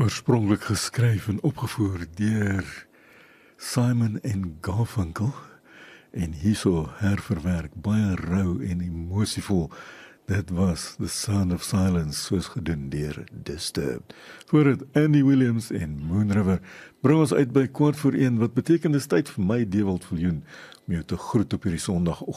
Oorspronklik geskryf en opgevoer deur Simon en Garfunkel en hierso herverwerk baie rou en emosievol. Dit was The Sound of Silence, soos gedoen deur Disturbed. Voor het Andy Williams en Moon River bring ons uit by 1:15, wat beteken dis tyd vir my Dewald Viljoen om jou te groet op hierdie Sondagoggend.